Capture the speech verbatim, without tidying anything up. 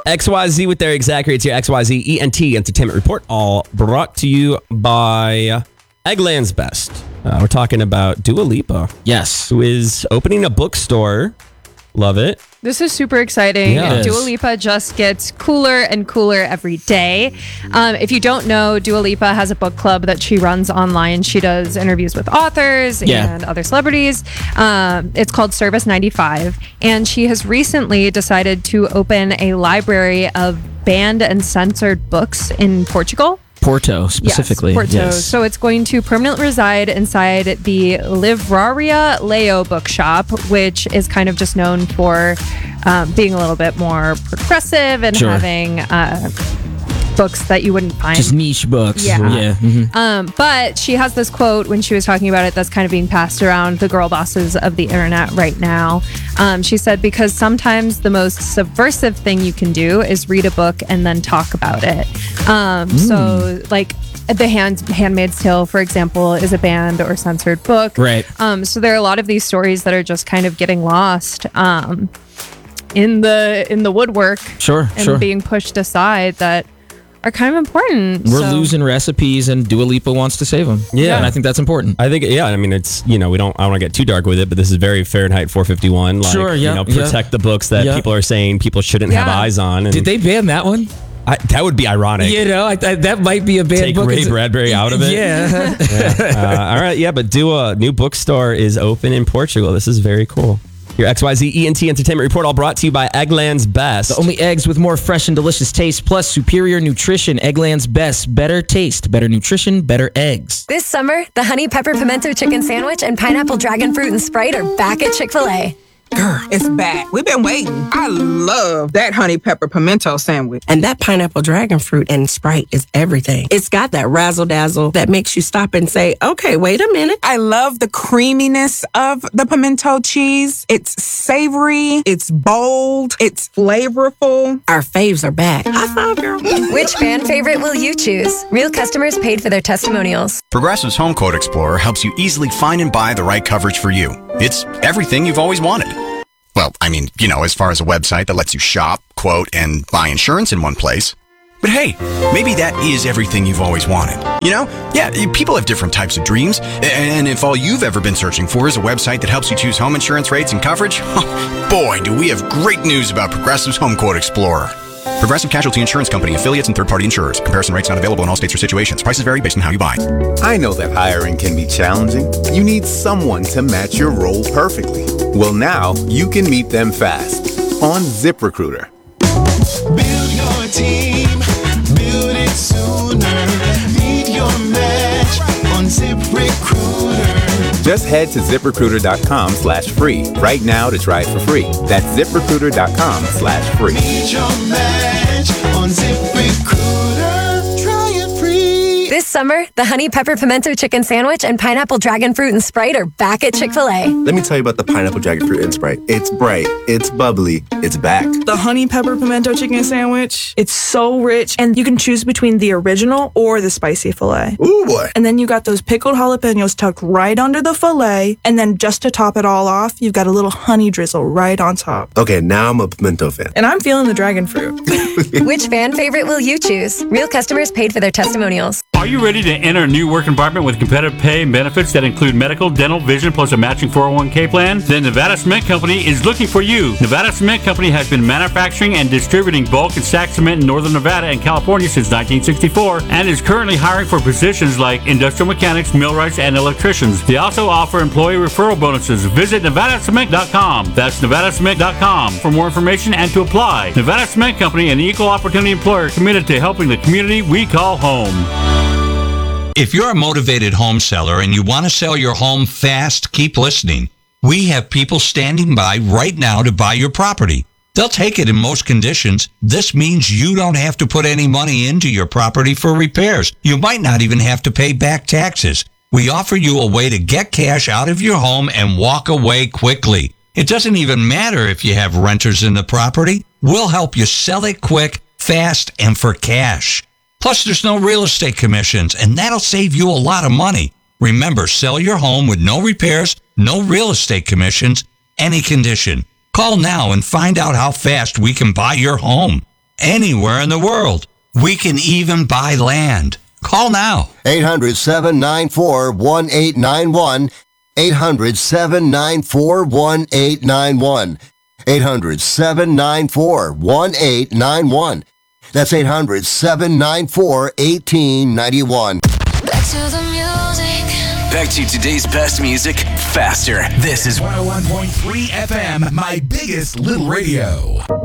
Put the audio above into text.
X Y Z with their exact rates here. X Y Z E N T Entertainment Report, all brought to you by Eggland's Best. Uh, we're talking about Dua Lipa. Yes. Who is opening a bookstore. Love it. This is super exciting. Yeah. Dua Lipa just gets cooler and cooler every day. Um, if you don't know, Dua Lipa has a book club that she runs online. She does interviews with authors Yeah. and other celebrities. Um, it's called Service ninety-five. And she has recently decided to open a library of banned and censored books in Portugal. Porto, specifically. Yes, Porto. Yes. So it's going to permanently reside inside the Livraria Leo bookshop, which is kind of just known for um, being a little bit more progressive and Sure. having uh, books that you wouldn't find. Just niche books. Yeah. Yeah. mhm. Um, but she has this quote when she was talking about it that's kind of being passed around the girl bosses of the internet right now. Um, she said, because sometimes the most subversive thing you can do is read a book and then talk about it. Um, Mm. So, like, The Hand, Handmaid's Tale, for example, is a banned or censored book. Right. Um, so there are a lot of these stories that are just kind of getting lost um, in the in the woodwork Sure, and sure. being pushed aside that are kind of important. We're So- losing recipes, and Dua Lipa wants to save them. Yeah. And I think that's important. I think, yeah, I mean, it's, you know, we don't, I don't want to get too dark with it, but this is very Fahrenheit four fifty-one. Like, Sure, yeah, you know, yeah. protect the books that Yeah. people are saying people shouldn't have Yeah. eyes on. And Did they ban that one? I, that would be ironic. You know, I, I, that might be a bad Take book. Ray It's- Bradbury out of it. Yeah. uh, all right, yeah, but Dua, new bookstore is open in Portugal. This is very cool. Your X Y Z E N T Entertainment Report, all brought to you by Eggland's Best. The only eggs with more fresh and delicious taste, plus superior nutrition. Eggland's Best. Better taste, better nutrition, better eggs. This summer, the Honey Pepper Pimento Chicken Sandwich and Pineapple Dragon Fruit and Sprite are back at Chick-fil-A. Girl, it's back. We've been waiting. I love that honey pepper pimento sandwich. And that pineapple dragon fruit and Sprite is everything. It's got that razzle dazzle that makes you stop and say, okay, wait a minute. I love the creaminess of the pimento cheese. It's savory, it's bold, it's flavorful. Our faves are back. High five, girl. Which fan favorite will you choose? Real customers paid for their testimonials. Progressive's Home Quote Explorer helps you easily find and buy the right coverage for you. It's everything you've always wanted. Well, I mean, you know, as far as a website that lets you shop, quote, and buy insurance in one place. But hey, maybe that is everything you've always wanted. You know? Yeah, people have different types of dreams. And if all you've ever been searching for is a website that helps you choose home insurance rates and coverage, boy, do we have great news about Progressive's Home Quote Explorer. Progressive Casualty Insurance Company, affiliates, and third-party insurers. Comparison rates not available in all states or situations. Prices vary based on how you buy. I know that hiring can be challenging. You need someone to match your role perfectly. Well, now you can meet them fast on ZipRecruiter. Build your team, build it sooner. Meet your match on ZipRecruiter. Just head to ZipRecruiter.com slash free right now to try it for free. That's ZipRecruiter.com slash free. Meet your match on ZipRecruiter. Try it free. This summer, the Honey Pepper Pimento Chicken Sandwich and Pineapple Dragon Fruit and Sprite are back at Chick-fil-A. Let me tell you about the Pineapple Dragon Fruit and Sprite. It's bright, it's bubbly, it's back. The honey pepper pimento chicken sandwich, it's so rich, and you can choose between the original or the spicy filet. Ooh, boy. And then you got those pickled jalapenos tucked right under the filet, and then just to top it all off, you've got a little honey drizzle right on top. Okay, now I'm a pimento fan. And I'm feeling the dragon fruit. Which fan favorite will you choose? Real customers paid for their testimonials. Are you ready to enter a new work environment with competitive pay and benefits that include medical, dental, vision, plus a matching four oh one k plan? Then Nevada Cement Company is looking for you. Nevada Cement Company has been manufacturing and distributing bulk and stack cement in northern Nevada and California since nineteen sixty-four and is currently hiring for positions like industrial mechanics, millwrights, and electricians. They also offer employee referral bonuses. Visit Nevada Cement dot com. That's Nevada Cement dot com for more information and to apply. Nevada Cement Company, an equal opportunity employer committed to helping the community we call home. If you're a motivated home seller and you want to sell your home fast, keep listening. We have people standing by right now to buy your property. They'll take it in most conditions. This means you don't have to put any money into your property for repairs. You might not even have to pay back taxes. We offer you a way to get cash out of your home and walk away quickly. It doesn't even matter if you have renters in the property. We'll help you sell it quick, fast, and for cash. Plus, there's no real estate commissions, and that'll save you a lot of money. Remember, sell your home with no repairs, no real estate commissions, any condition. Call now and find out how fast we can buy your home. anywhere in the world. We can even buy land. Call now. eight hundred, seven nine four, one eight nine one. eight hundred, seven nine four, one eight nine one. eight hundred, seven nine four, one eight nine one. That's eight hundred, seven nine four, one eight nine one. Back to the music. Back to today's best music faster. This is one oh one point three F M, my biggest little radio.